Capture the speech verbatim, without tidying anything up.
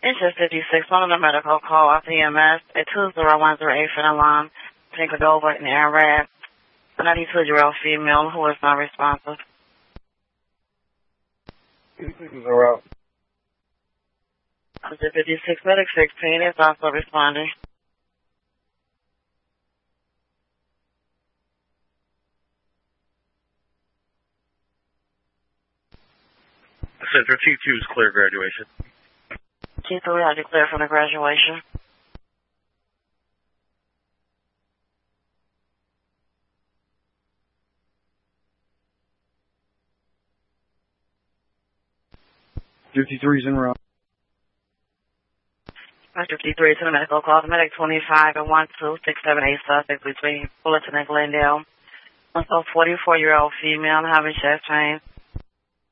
It's just fifty-six, one of the medical call off E M S at two zero one zero eight for an alarm, Pink Cordova in Arab, a ninety-two-year-old female who is not responsive. Zero. It's fifty-six, Medic sixteen is also responding. Center T two is clear graduation. T two, we are declared from the graduation. fifty-three is en route. fifty-three to the medical call. The medic twenty-five and one two six seven eight suspect between Fullerton and Glendale. Also, forty-four-year-old female having chest pain.